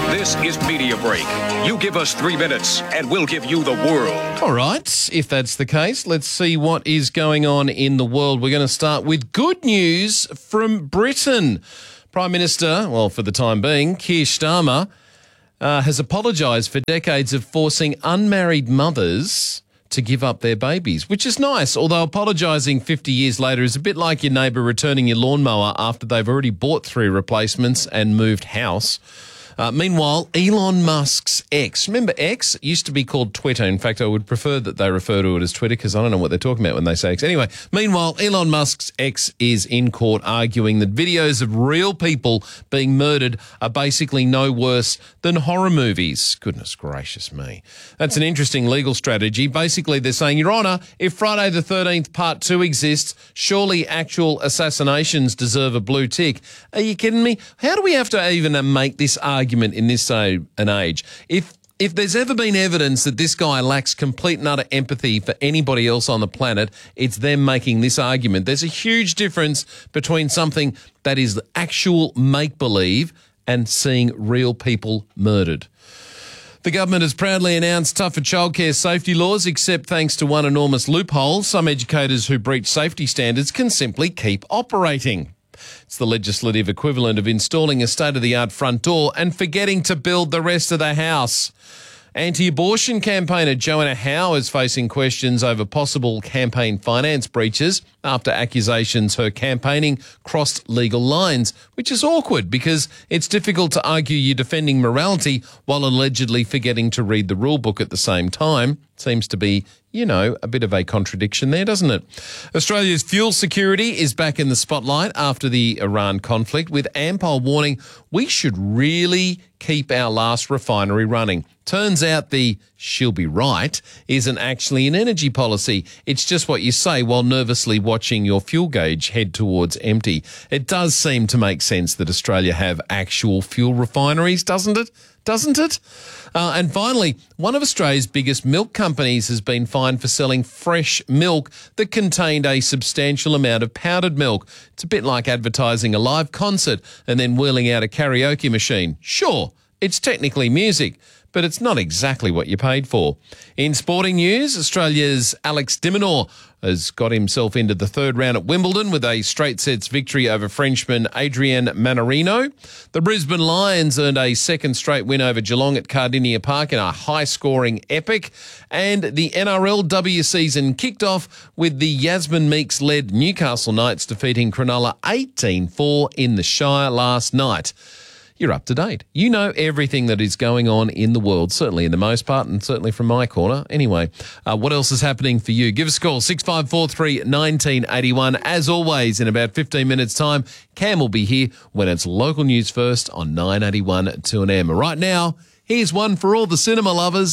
This is Media Break. You give us 3 minutes and we'll give you the world. All right, if that's the case, let's see what is going on in the world. We're going to start with good news from Britain. Prime Minister, well, for the time being, Keir Starmer, has apologised for decades of forcing unmarried mothers to give up their babies, which is nice, although apologising 50 years later is a bit like your neighbour returning your lawnmower after they've already bought 3 replacements and moved house. Meanwhile, Elon Musk's X. Remember X? It used to be called Twitter. In fact, I would prefer that they refer to it as Twitter because I don't know what they're talking about when they say X. Anyway, meanwhile, Elon Musk's X is in court arguing that videos of real people being murdered are basically no worse than horror movies. Goodness gracious me. That's an interesting legal strategy. Basically, they're saying, Your Honour, if Friday the 13th Part 2 exists, surely actual assassinations deserve a blue tick. Are you kidding me? How do we have to even make this argument in this day and age? If there's ever been evidence that this guy lacks complete and utter empathy for anybody else on the planet, it's them making this argument. There's a huge difference between something that is actual make-believe and seeing real people murdered. The government has proudly announced tougher childcare safety laws, except thanks to one enormous loophole, some educators who breach safety standards can simply keep operating. It's the legislative equivalent of installing a state-of-the-art front door and forgetting to build the rest of the house. Anti-abortion campaigner Joanna Howe is facing questions over possible campaign finance breaches after accusations her campaigning crossed legal lines, which is awkward because it's difficult to argue you're defending morality while allegedly forgetting to read the rule book at the same time. Seems to be, a bit of a contradiction there, doesn't it? Australia's fuel security is back in the spotlight after the Iran conflict, with Ampol warning we should really keep our last refinery running. Turns out the "she'll be right" isn't actually an energy policy. It's just what you say while nervously watching your fuel gauge head towards empty. It does seem to make sense that Australia have actual fuel refineries, doesn't it? And finally, one of Australia's biggest milk companies has been fined for selling fresh milk that contained a substantial amount of powdered milk. It's a bit like advertising a live concert and then wheeling out a karaoke machine. Sure, it's technically music, but it's not exactly what you paid for. In sporting news, Australia's Alex de Minaur has got himself into the 3rd round at Wimbledon with a straight sets victory over Frenchman Adrien Manarino. The Brisbane Lions earned a 2nd straight win over Geelong at Cardinia Park in a high-scoring epic. And the NRLW season kicked off with the Yasmin Meeks-led Newcastle Knights defeating Cronulla 18-4 in the Shire last night. You're up to date. You know everything that is going on in the world, certainly in the most part, and certainly from my corner. Anyway, what else is happening for you? Give us a call, 6543 1981. As always, in about 15 minutes' time, Cam will be here when it's local news first on 981 2AM. Right now, here's one for all the cinema lovers.